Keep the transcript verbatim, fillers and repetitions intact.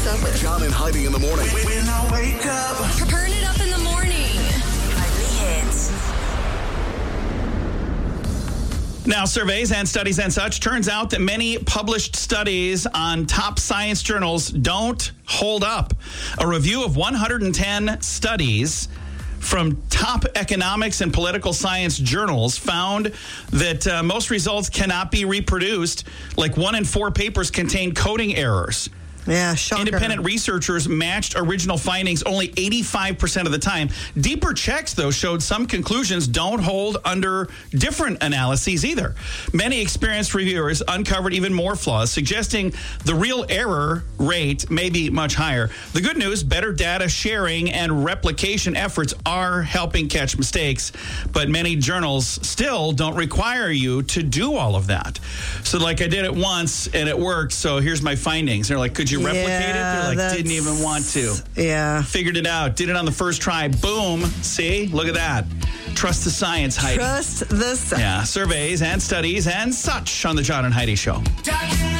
up with John and Heidi in the morning. When I wake up. Burn it up in the morning. Heidi Hits. Now, surveys and studies and such, turns out that many published studies on top science journals don't hold up. A review of one hundred ten studies from top economics and political science journals found that uh, most results cannot be reproduced. Like one in four papers contain coding errors. Yeah, shocker. Independent researchers matched original findings only eighty-five percent of the time. Deeper checks, though, showed some conclusions don't hold under different analyses either. Many experienced reviewers uncovered even more flaws, suggesting the real error rate may be much higher. The good news, better data sharing and replication efforts are helping catch mistakes, but many journals still don't require you to do all of that. So, like, I did it once, and it worked, so here's my findings. They're like, could you replicate Yeah, it? They're like, that's- didn't even want to. Yeah. Figured it out. Did it on the first try. Boom. See? Look at that. Trust the science, Heidi. Trust the science. Yeah. Surveys and studies and such on the John and Heidi Show.